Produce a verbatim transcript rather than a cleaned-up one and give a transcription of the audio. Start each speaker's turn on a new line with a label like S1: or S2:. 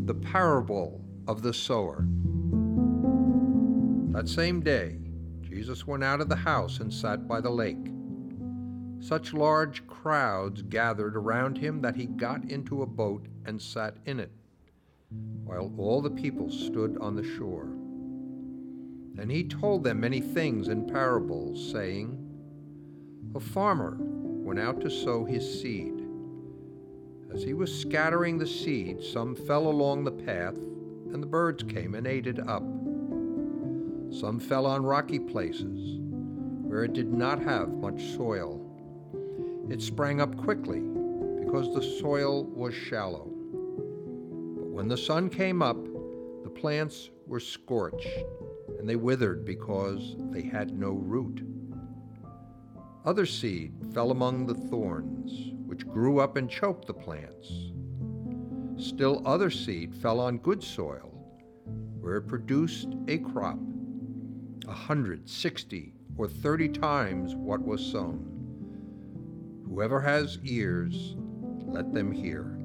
S1: the parable of the sower. That same day, Jesus went out of the house and sat by the lake. Such large crowds gathered around him that he got into a boat and sat in it, while all the people stood on the shore. And he told them many things in parables, saying, A farmer went out to sow his seed. As he was scattering the seed, some fell along the path, and the birds came and ate it up. Some fell on rocky places, where it did not have much soil. It sprang up quickly, because the soil was shallow. But when the sun came up, the plants were scorched, and they withered because they had no root. Other seed fell among the thorns, which grew up and choked the plants. Still other seed fell on good soil, where it produced a crop, a hundred, sixty, or thirty times what was sown. Whoever has ears, let them hear.